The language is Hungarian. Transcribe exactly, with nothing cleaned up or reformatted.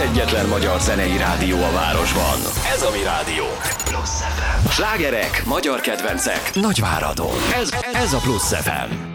egyetlen magyar zenei rádió a városban. Ez a mi rádió. Plusz ef em. Slágerek, magyar kedvencek, Nagyváradon. Ez, ez a Plusz ef em.